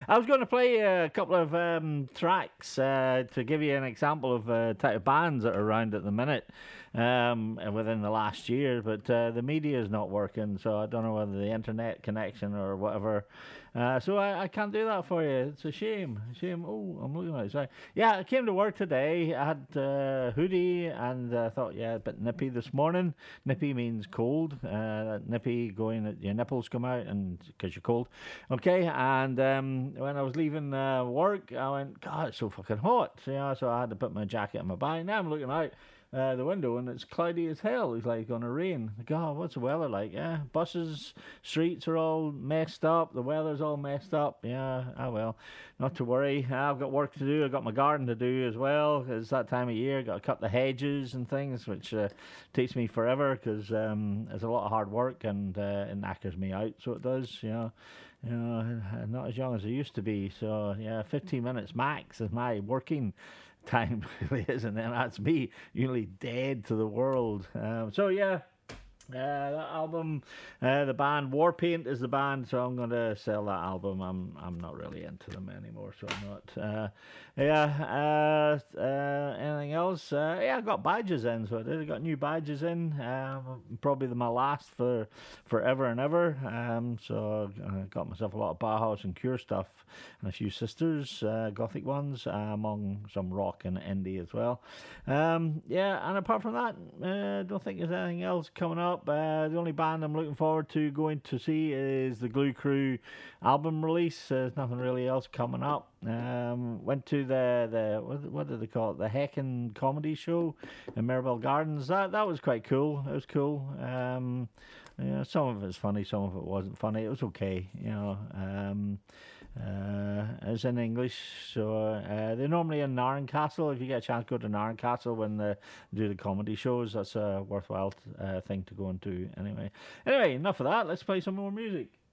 I was going to play a couple of tracks to give you an example of type of bands that are around at the minute within the last year, but the media is not working, so I don't know whether the internet connection or whatever. So I can't do that for you. It's a shame. Oh, I'm looking at it. Sorry. Yeah, I came to work today. I had a hoodie and I thought, yeah, a bit nippy this morning. Nippy means cold. Nippy going, your nipples come out and because you're cold. Okay, and when I was leaving work, I went, God, it's so fucking hot. So I had to put my jacket on my back. Now I'm looking out the window and it's cloudy as hell. It's like gonna rain. God, what's the weather like? Yeah, buses, streets are all messed up. The weather's all messed up. Yeah, well, not to worry. I've got work to do. I've got my garden to do as well. It's that time of year. Got to cut the hedges and things, which takes me forever because it's a lot of hard work and it knackers me out. So it does. Not as young as I used to be. So yeah, 15 minutes max is my working time really is, and then that's me usually dead to the world. That album, the band Warpaint is the band, so I'm going to sell that album. I'm not really into them anymore, so I'm not. Anything else? I got badges in, so I did. I got new badges in. Probably my last for forever and ever. So I got myself a lot of Bauhaus and Cure stuff, and a few Sisters, Gothic ones, among some rock and indie as well. And apart from that, I don't think there's anything else coming up. The only band I'm looking forward to going to see is the Glue Crew album release. There's nothing really else coming up. Went to the what did they call it? The Heckin comedy show in Mirabelle Gardens. That was quite cool. It was cool. Some of it's funny, some of it wasn't funny. It was okay. It's in English, so they're normally in Narrencastle. If you get a chance, go to Narrencastle when they do the comedy shows. That's a worthwhile thing to go and do. Anyway, enough of that. Let's play some more music.